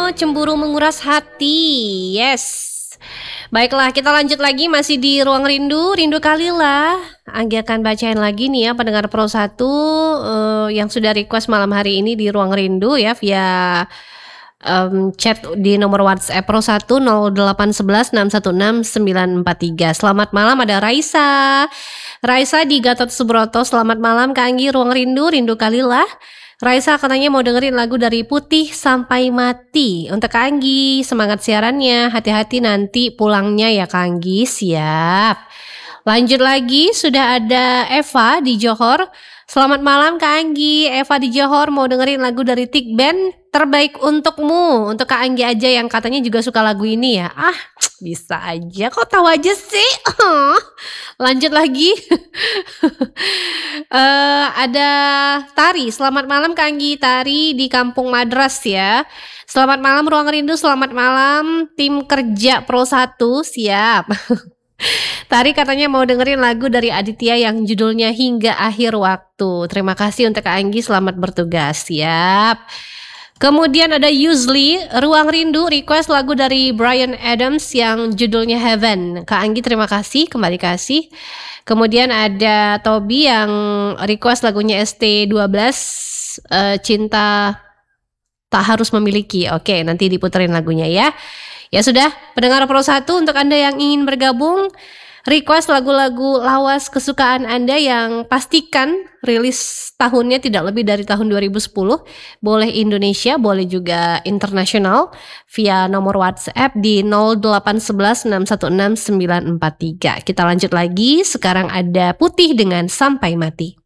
cemburu menguras hati. Yes. Baiklah, kita lanjut lagi masih di Ruang Rindu, Rindu Kalilah. Anggi akan bacain lagi nih ya pendengar Pro 1 yang sudah request malam hari ini di Ruang Rindu ya via chat di nomor WhatsApp Pro 1 0811 616 943. Selamat malam, ada Raisa. Raisa di Gatot Subroto. Selamat malam Kak Anggi, Ruang Rindu, Rindu Kalilah. Raisa katanya mau dengerin lagu dari Putih Sampai Mati. Untuk Kak Anggi, semangat siarannya. Hati-hati nanti pulangnya ya Kak Anggi. Siap. Lanjut lagi, sudah ada Eva di Johor. Selamat malam Kak Anggi. Eva di Johor mau dengerin lagu dari Tik Band, Terbaik Untukmu. Untuk Kak Anggi aja yang katanya juga suka lagu ini ya. Bisa aja, kok tahu aja sih. Lanjut lagi. Ada Tari. Selamat malam Kak Anggi. Tari di Kampung Madras ya. Selamat malam Ruang Rindu. Selamat malam tim kerja Pro 1. Siap. Tari katanya mau dengerin lagu dari Aditya yang judulnya Hingga Akhir Waktu. Terima kasih untuk Kak Anggi, selamat bertugas. Siap. Kemudian ada Yuzli, Ruang Rindu request lagu dari Bryan Adams yang judulnya Heaven. Kak Anggi terima kasih, kembali kasih. Kemudian ada Tobi yang request lagunya ST12 Cinta Tak Harus Memiliki. Oke, nanti diputerin lagunya ya. Ya sudah, pendengar Pro 1, untuk Anda yang ingin bergabung, request lagu-lagu lawas kesukaan Anda yang pastikan rilis tahunnya tidak lebih dari tahun 2010. Boleh Indonesia, boleh juga internasional via nomor WhatsApp di 0811 616 943. Kita lanjut lagi, sekarang ada Putih dengan Sampai Mati.